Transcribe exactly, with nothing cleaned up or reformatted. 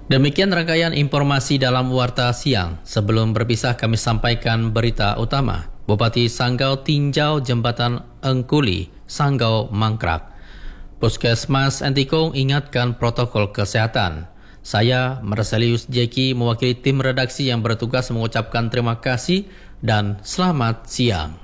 Demikian rangkaian informasi dalam Warta Siang. Sebelum berpisah kami sampaikan berita utama. Bupati Sanggau tinjau jembatan Engkuli, Sanggau mangkrak. Puskesmas Entikong ingatkan protokol kesehatan. Saya, Marcelius Jeki, mewakili tim redaksi yang bertugas mengucapkan terima kasih dan selamat siang.